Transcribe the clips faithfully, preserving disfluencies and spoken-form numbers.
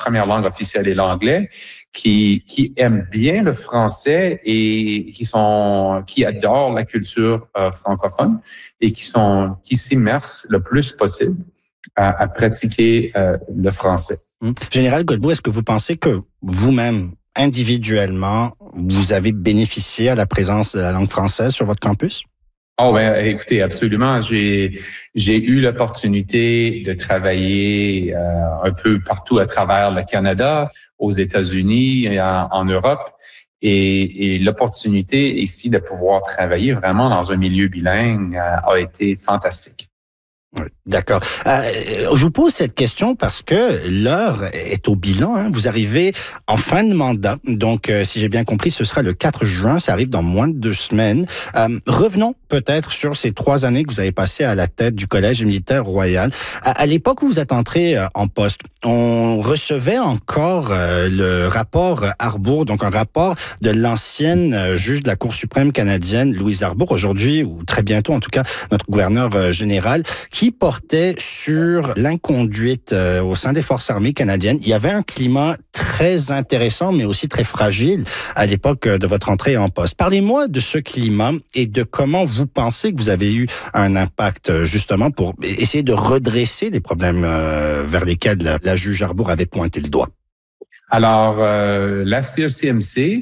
première langue officielle est l'anglais, qui qui aiment bien le français et qui sont qui adorent la culture euh, francophone et qui sont qui s'immersent le plus possible à, à pratiquer euh, le français. Hum. Général Godbout, est-ce que vous pensez que vous-même, individuellement, vous avez bénéficié à la présence de la langue française sur votre campus? Oh ben, écoutez, absolument. J'ai j'ai eu l'opportunité de travailler euh, un peu partout à travers le Canada, aux États-Unis, et en, en Europe, et, et l'opportunité ici de pouvoir travailler vraiment dans un milieu bilingue euh, a été fantastique. Oui, d'accord. Euh, je vous pose cette question parce que l'heure est au bilan. Hein. Vous arrivez en fin de mandat. Donc, euh, si j'ai bien compris, ce sera le quatre juin. Ça arrive dans moins de deux semaines. Euh, revenons peut-être sur ces trois années que vous avez passées à la tête du Collège militaire royal. À, à l'époque où vous êtes entré euh, en poste, on recevait encore euh, le rapport Arbour, donc un rapport de l'ancienne euh, juge de la Cour suprême canadienne, Louise Arbour, aujourd'hui, ou très bientôt en tout cas, notre gouverneur euh, général, qui portait sur l'inconduite euh, au sein des forces armées canadiennes. Il y avait un climat très intéressant, mais aussi très fragile à l'époque de votre entrée en poste. Parlez-moi de ce climat et de comment vous pensez que vous avez eu un impact justement pour essayer de redresser les problèmes euh, vers lesquels la, la juge Arbour avait pointé le doigt. Alors, euh, la C E C M C,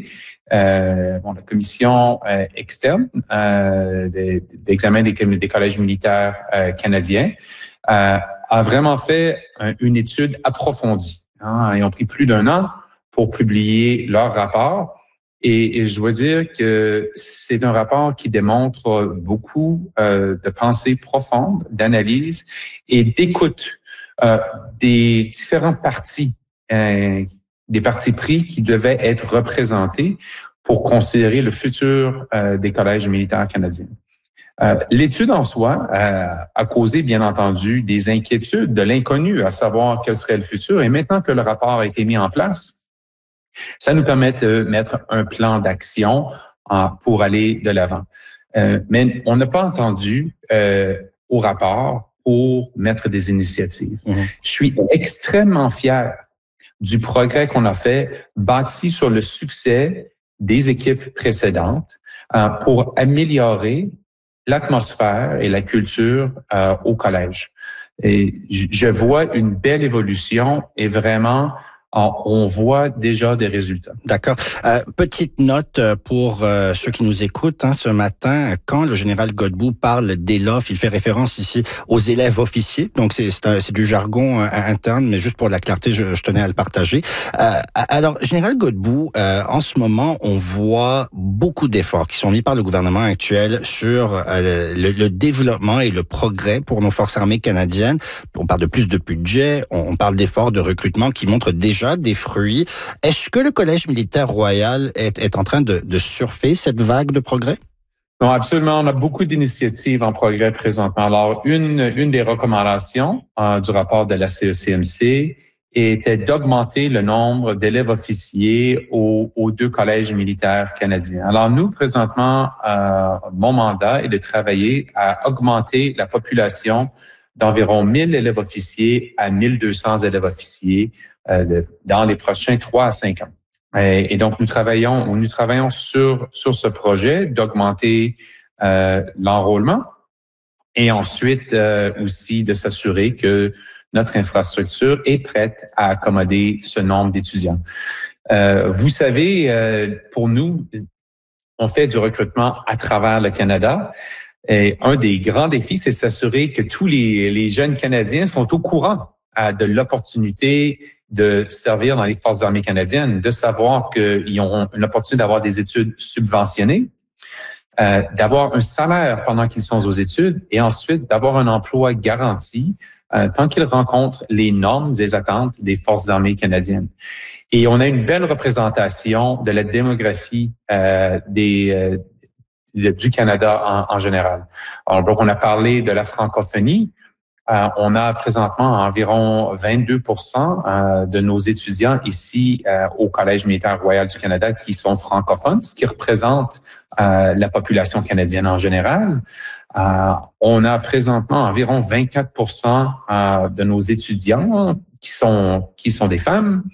euh, bon, la commission euh, externe euh, d'examen des, des collèges militaires euh, canadiens, euh, a vraiment fait un, une étude approfondie. Hein. Ils ont pris plus d'un an pour publier leur rapport. Et, et je dois dire que c'est un rapport qui démontre beaucoup euh, de pensée profonde, d'analyse et d'écoute euh, des différents partis euh, des partis pris qui devaient être représentés pour considérer le futur euh, des collèges militaires canadiens. Euh, l'étude en soi euh, a causé, bien entendu, des inquiétudes, de l'inconnu, à savoir quel serait le futur. Et maintenant que le rapport a été mis en place, ça nous permet de mettre un plan d'action euh, pour aller de l'avant. Euh, mais on n'a pas entendu euh, au rapport pour mettre des initiatives. Mmh. Je suis extrêmement fier du progrès qu'on a fait, bâti sur le succès des équipes précédentes euh, pour améliorer l'atmosphère et la culture euh, au collège. Et je vois une belle évolution et vraiment, on voit déjà des résultats. D'accord. Euh, petite note pour euh, ceux qui nous écoutent. Hein, ce matin, quand le général Godbout parle d'E L O F, il fait référence ici aux élèves officiers. Donc, c'est, c'est, un, c'est du jargon euh, interne, mais juste pour la clarté, je, je tenais à le partager. Euh, alors, général Godbout, euh, en ce moment, on voit beaucoup d'efforts qui sont mis par le gouvernement actuel sur euh, le, le développement et le progrès pour nos forces armées canadiennes. On parle de plus de budget, on, on parle d'efforts de recrutement qui montrent déjà des fruits. Est-ce que le Collège militaire royal est, est en train de, de surfer cette vague de progrès? Non, absolument. On a beaucoup d'initiatives en progrès présentement. Alors, une, une des recommandations euh, du rapport de la C E C M C était d'augmenter le nombre d'élèves officiers aux, aux deux collèges militaires canadiens. Alors, nous, présentement, euh, mon mandat est de travailler à augmenter la population d'environ mille élèves officiers à mille deux cents élèves officiers euh, dans les prochains trois à cinq ans. Et, et donc, nous travaillons, nous travaillons sur sur ce projet d'augmenter euh, l'enrôlement et ensuite euh, aussi de s'assurer que notre infrastructure est prête à accommoder ce nombre d'étudiants. Euh, vous savez, euh, pour nous, on fait du recrutement à travers le Canada. Et un des grands défis, c'est s'assurer que tous les, les jeunes Canadiens sont au courant euh, de l'opportunité de servir dans les Forces armées canadiennes, de savoir qu'ils auront une opportunité d'avoir des études subventionnées, euh, d'avoir un salaire pendant qu'ils sont aux études et ensuite d'avoir un emploi garanti euh, tant qu'ils rencontrent les normes et les attentes des Forces armées canadiennes. Et on a une belle représentation de la démographie euh, des euh, du Canada en, en général. Alors, donc, on a parlé de la francophonie. Euh, on a présentement environ vingt-deux pour cent euh, de nos étudiants ici euh, au Collège militaire royal du Canada qui sont francophones, ce qui représente euh, la population canadienne en général. Euh, on a présentement environ vingt-quatre pour cent euh, de nos étudiants qui sont qui sont des femmes.